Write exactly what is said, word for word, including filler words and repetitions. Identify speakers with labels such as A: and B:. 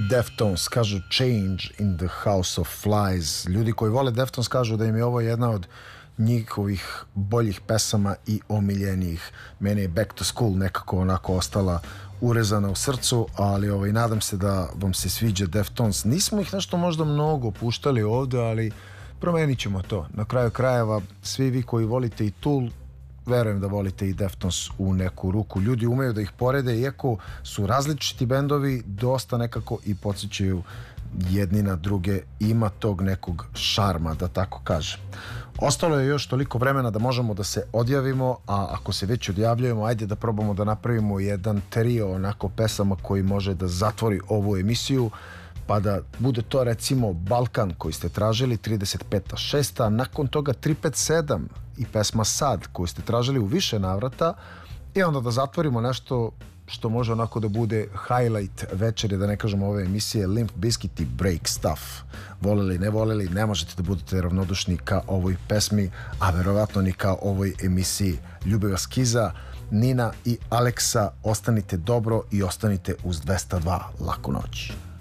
A: Deftones, kažu Change in the House of Flies. Ljudi koji vole Deftones kažu da im je ovo jedna od njihovih boljih pesama i omiljenijih. Meni je Back to School nekako onako ostala urezana u srcu, ali ovaj, nadam se da vam se sviđa Deftones. Nismo ih nešto možda mnogo puštali ovde, ali promenit ćemo to. Na kraju krajeva, svi vi koji volite i Tool, verujem da volite i Deftones u neku ruku. Ljudi umeju da ih porede, iako su različiti bendovi, dosta nekako i podsjećaju jedni na druge. Ima tog nekog šarma, da tako kažem. Ostalo je još toliko vremena da možemo da se odjavimo, a ako se već odjavljujemo, ajde da probamo da napravimo jedan trio onako pesama koji može da zatvori ovu emisiju, pa da bude to recimo Balkan koji ste tražili, trideset peta šesta, nakon toga tri pet sedam i pesma Sad koju ste tražili u više navrata, i onda da zatvorimo nešto što može onako da bude highlight večeri, da ne kažemo ove emisije, Limp Bizkit i Break Stuff. Voleli, ne voleli, ne možete da budete ravnodušni ka ovoj pesmi, a verovatno ni ka ovoj emisiji. Ljubi vas Kiza, Nina i Aleksa, ostanite dobro i ostanite uz dvesta dva. Laku noć.